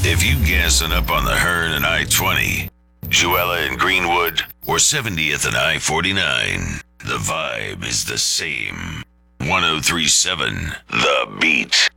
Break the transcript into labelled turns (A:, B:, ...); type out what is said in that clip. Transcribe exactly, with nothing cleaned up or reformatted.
A: If you gassing up on the Hearn and I twenty, Juella and Greenwood, or seventieth and I forty-nine, the vibe is the same. one oh three point seven The Beat.